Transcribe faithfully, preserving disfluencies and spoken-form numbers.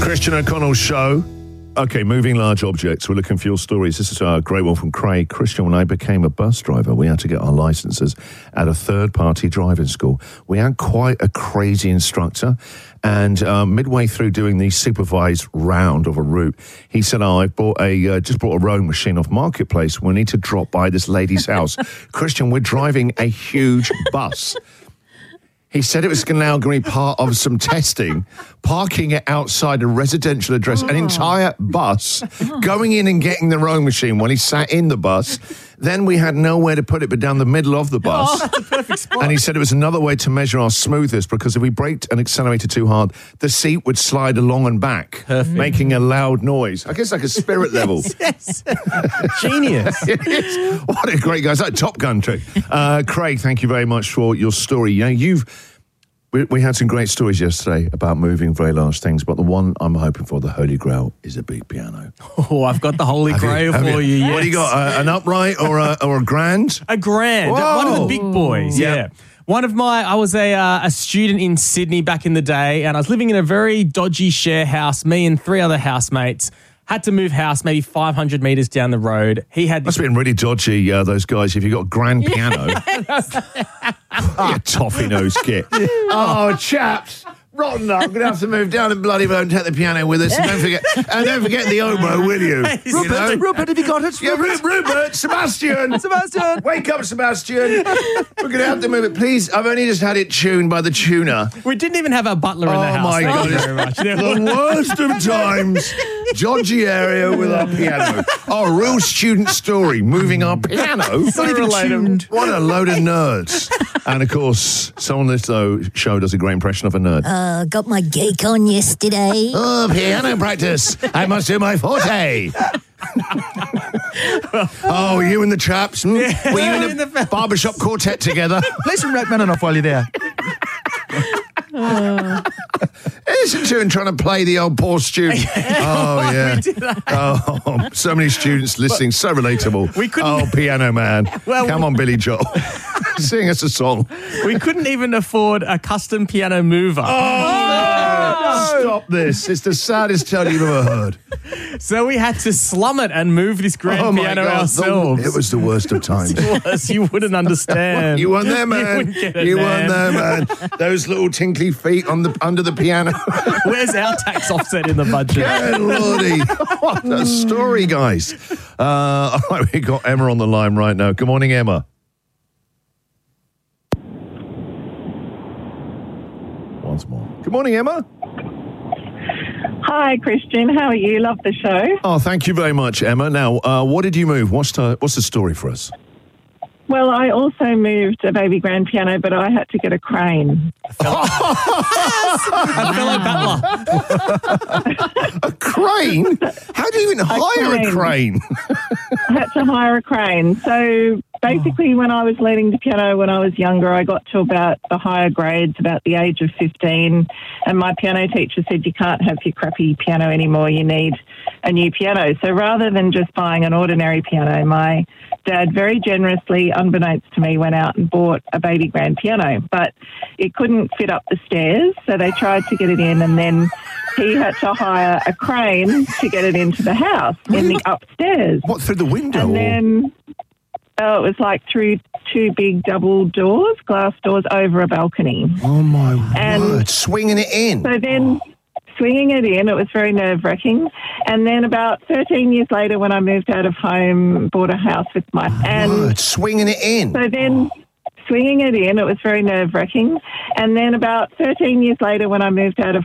Christian O'Connell Show. Okay, moving large objects. We're looking for your stories. This is a great one from Craig. Christian, when I became a bus driver, we had to get our licenses at a third-party driving school. We had quite a crazy instructor, and uh, midway through doing the supervised round of a route, he said, oh, I bought a, uh, just bought a rowing machine off Marketplace. We need to drop by this lady's house. Christian, we're driving a huge bus. He said it was now going to be part of some testing, parking it outside a residential address, oh. an entire bus, going in and getting the rowing machine when he sat in the bus. Then we had nowhere to put it but down the middle of the bus. Oh, that's a perfect spot. And he said it was another way to measure our smoothness, because if we braked and accelerated too hard, the seat would slide along and back, perfect. Making a loud noise. I guess like a spirit level. Yes. Genius. Yes. What a great guy. It's like a Top Gun trick. Uh, Craig, thank you very much for your story. You know, you've... We, we had some great stories yesterday about moving very large things, but the one I'm hoping for, the Holy Grail, is a big piano. Oh, I've got the Holy have Grail you, for you, you yes. What do you got, uh, an upright or a, or a grand? A grand, Whoa. One of the big boys, yeah. yeah. One of my, I was a uh, a student in Sydney back in the day, and I was living in a very dodgy share house, me and three other housemates. Had to move house maybe five hundred metres down the road. He had... Must have been really dodgy, uh, those guys, if you've got grand piano. You toffee nose kid. Oh, chaps. Rotten up. I'm going to have to move down to Bloodyville and take the piano with us. And don't forget, and don't forget the oboe, will you? Rupert, you know? Rupert, have you got it? Yeah, Rupert, Rupert Sebastian. Sebastian. Wake up, Sebastian. We're going to have to move it. Please, I've only just had it tuned by the tuner. We didn't even have a butler in oh the house. Oh, my Thank God. you very much. The worst of times. Dodgy area with our piano. Oh, a real student story, moving our piano. So relatable. What a load of nerds. And, of course, someone on this though, show does a great impression of a nerd. Uh, got my geek on yesterday. Oh, piano practice. I must do my forte. Oh, you and the chaps. Hmm? Yeah, Were you in a the barbershop quartet together? Play some Rachmaninoff while you're there. Uh. Listen to him trying to play the old poor student. Oh, yeah. Oh, so many students listening. So relatable. We couldn't- Oh, piano man. Well, Come on, Billy Joel. Sing us a song. We couldn't even afford a custom piano mover. Oh, no. Stop this. It's the saddest tale you've ever heard. So we had to slum it and move this grand Oh, my piano God. ourselves. The- it was the worst of times. It was. You wouldn't understand. You weren't there, man. You wouldn't get it, You man. weren't there, man. Those little tinkly feet on the under the piano. Where's our tax offset in the budget? Good lordy. What a story, guys. Uh, all right, we got Emma on the line right now. Good morning, Emma. Once more. Good morning, Emma. Hi, Christian. How are you? Love the show. Oh, thank you very much, Emma. Now, uh, what did you move? What's the, what's the story for us? Well, I also moved a baby grand piano, but I had to get a crane. A fellow battler. A crane? How do you even hire a crane? I had to hire a crane. So basically, when I was learning the piano when I was younger, I got to about the higher grades, about the age of fifteen, and my piano teacher said, you can't have your crappy piano anymore, you need a new piano. So rather than just buying an ordinary piano, my dad very generously, unbeknownst to me, went out and bought a baby grand piano, but it couldn't fit up the stairs, so they tried to get it in, and then he had to hire a crane to get it into the house in the upstairs. What, through the window? And then uh, it was like through two big double doors, glass doors over a balcony. Oh, my And word. Swinging it in. So then swinging it in, it was very nerve-wracking. And then about thirteen years later, when I moved out of home, bought a house with my... and Word. Swinging it in. So then swinging it in, it was very nerve-wracking. And then about thirteen years later, when I moved out of